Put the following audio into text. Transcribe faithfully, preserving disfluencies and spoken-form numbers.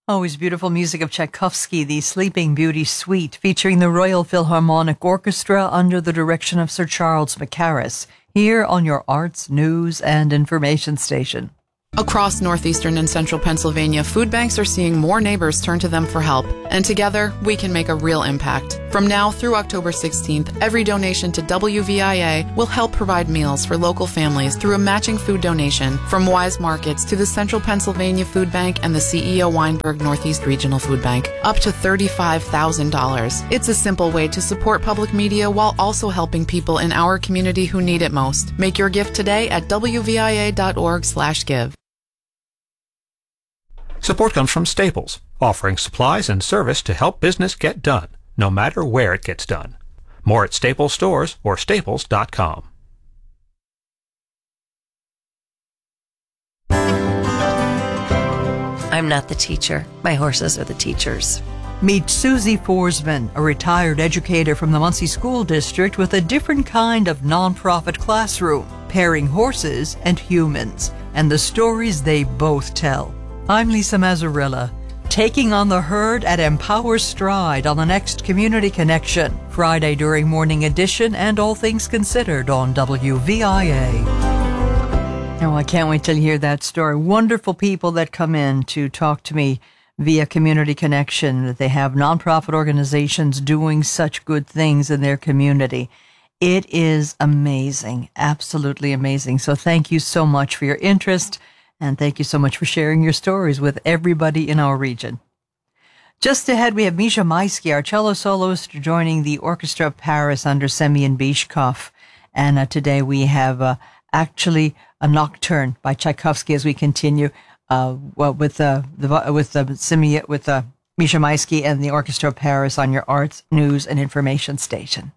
Always beautiful music of Tchaikovsky, the Sleeping Beauty Suite, featuring the Royal Philharmonic Orchestra under the direction of Sir Charles Mackerras, here on your Arts, News, and Information Station. Across northeastern and central Pennsylvania, food banks are seeing more neighbors turn to them for help, and together we can make a real impact. From now through October sixteenth, every donation to W V I A will help provide meals for local families through a matching food donation from Wise Markets to the Central Pennsylvania Food Bank and the C E O Weinberg Northeast Regional Food Bank, up to thirty-five thousand dollars. It's a simple way to support public media while also helping people in our community who need it most. Make your gift today at W V I A dot org slash give. Support comes from Staples, offering supplies and service to help business get done, no matter where it gets done. More at Staples stores or staples dot com. I'm not the teacher. My horses are the teachers. Meet Susie Forsman, a retired educator from the Muncie School District with a different kind of nonprofit classroom, pairing horses and humans, and the stories they both tell. I'm Lisa Mazzarella, taking on the herd at Empower Stride on the next Community Connection, Friday during Morning Edition and All Things Considered on W V I A. Oh, I can't wait till you hear that story. Wonderful people that come in to talk to me via Community Connection, that they have nonprofit organizations doing such good things in their community. It is amazing, absolutely amazing. So thank you so much for your interest. And thank you so much for sharing your stories with everybody in our region. Just ahead, we have Misha Maisky, our cello soloist, joining the Orchestra of Paris under Semyon Bychkov. And uh, today we have uh, actually a nocturne by Tchaikovsky as we continue uh, well, with uh, the with the Semyon with uh, Misha Maisky and the Orchestra of Paris on your Arts, News, and Information Station.